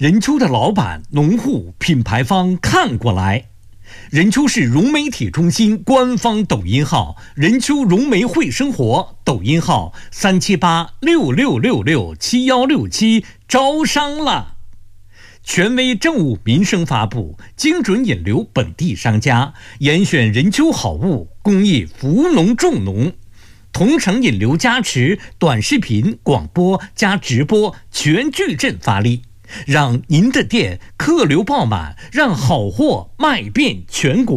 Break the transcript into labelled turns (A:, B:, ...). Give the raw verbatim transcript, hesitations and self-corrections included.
A: 任丘的老板、农户、品牌方看过来。任丘市融媒体中心官方抖音号任丘融媒会生活，抖音号三七八六六六六七幺六七，招商了。权威政务民生发布，精准引流本地商家，严选任丘好物，公益扶农重农。同城引流加持，短视频、广播加直播全矩阵发力，让您的店客流爆满，让好货卖遍全国。